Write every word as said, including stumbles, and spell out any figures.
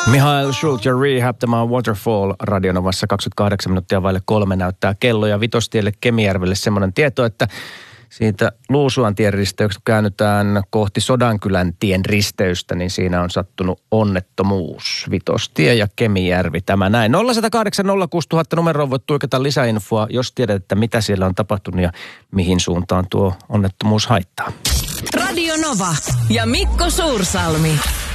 Mihail Schultz ja Rehab, tämä on Waterfall Radionovassa kaksikymmentäkahdeksan minuuttia vaille kolme näyttää kello ja Vitostielle Kemijärvelle semmoinen tieto, että siitä Luusuantien risteyksestä, kun käännytään kohti Sodankylän tien risteystä, niin siinä on sattunut onnettomuus. Vitostie ja Kemijärvi, tämä näin. nolla yksi nolla kahdeksan nolla kuusi nolla nolla nolla numeroon voit tuikata lisäinfoa, jos tiedät, että mitä siellä on tapahtunut ja mihin suuntaan tuo onnettomuus haittaa. Radio Nova ja Mikko Suursalmi.